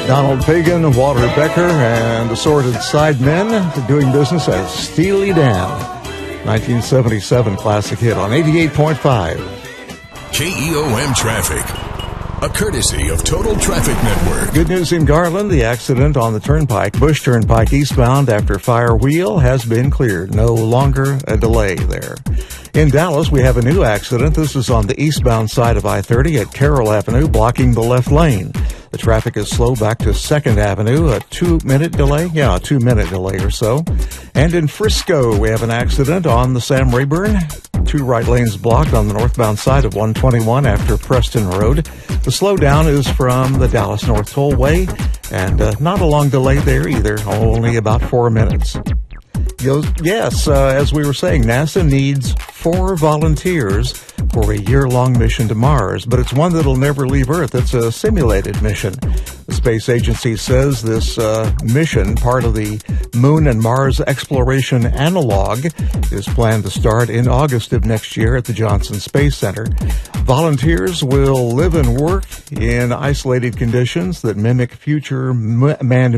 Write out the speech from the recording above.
Donald Fagen, Walter Becker, and assorted sidemen doing business as Steely Dan. 1977 classic hit on 88.5. KEOM Traffic, a courtesy of Total Traffic Network. Good news in Garland. The accident on the Turnpike, Bush Turnpike eastbound after Fire Wheel, has been cleared. No longer a delay there. In Dallas, we have a new accident. This is on the eastbound side of I-30 at Carroll Avenue, blocking the left lane. The traffic is slow back to 2nd Avenue, a 2-minute delay. Yeah, a 2-minute delay or so. And in Frisco, we have an accident on the Sam Rayburn. 2 right lanes blocked on the northbound side of 121 after Preston Road. The slowdown is from the Dallas North Tollway, and not a long delay there either, only about 4 minutes. Yes, as we were saying, NASA needs 4 volunteers for a year-long mission to Mars, but it's one that'll never leave Earth. It's a simulated mission. The space agency says this mission, part of the Moon and Mars Exploration Analog, is planned to start in August of next year at the Johnson Space Center. Volunteers will live and work in isolated conditions that mimic future manned